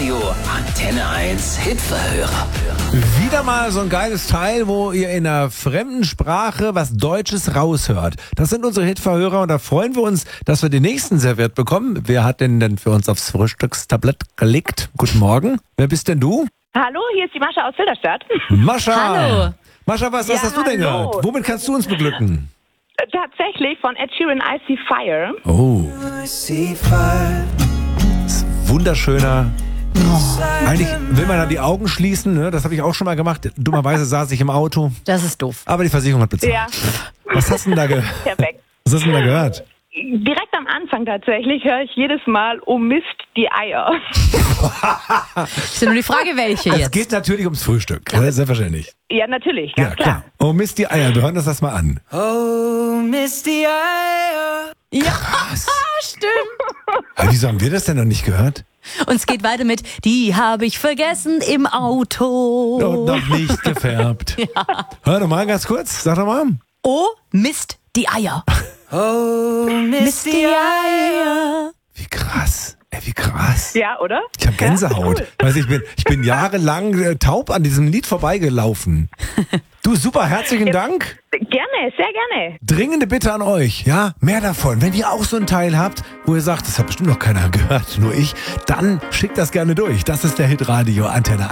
Hitradio Antenne 1 Hitverhörer. Wieder mal so ein geiles Teil, wo ihr in einer fremden Sprache was Deutsches raushört. Das sind unsere Hitverhörer und da freuen wir uns, dass wir den nächsten serviert bekommen. Wer hat denn für uns aufs Frühstückstablett gelegt? Guten Morgen. Wer bist denn du? Hallo, hier ist die Mascha aus Filderstadt. Mascha. Hallo. Mascha, was hast du denn gehört? Womit kannst du uns beglücken? Tatsächlich von Ed Sheeran, I See Fire. Oh. Das ist wunderschöner. Eigentlich will man da die Augen schließen, ne? Das habe ich auch schon mal gemacht. Dummerweise saß ich im Auto, Das ist doof. aber die Versicherung hat bezahlt. Ja, Was hast du denn da gehört? perfekt. Was hast du denn da gehört? Direkt am Anfang tatsächlich höre ich jedes Mal, oh Mist, die Eier. Ist ja nur die Frage, welche Es jetzt. geht natürlich ums Frühstück, ne? Selbstverständlich. Ja, natürlich, ganz klar. Oh Mist, die Eier, wir hören uns das mal an. Ja, Krass. stimmt. Aber wieso haben wir das denn noch nicht gehört? Und es geht weiter mit, die habe ich vergessen im Auto. Und noch nicht gefärbt. Hör doch mal ganz kurz, sag doch mal. Oh, Mist, die Eier. Oh, Mist, die Eier. Wie krass. Ey, wie krass. Ja, oder? Ich habe Gänsehaut. Ja, cool. Weiß ich bin jahrelang taub an diesem Lied vorbeigelaufen. Du, super, herzlichen Dank. Gerne, sehr gerne. Dringende Bitte an euch, ja, mehr davon. Wenn ihr auch so ein Teil habt, wo ihr sagt, das hat bestimmt noch keiner gehört, nur ich, dann schickt das gerne durch. Das ist der Hitradio Antenne 1.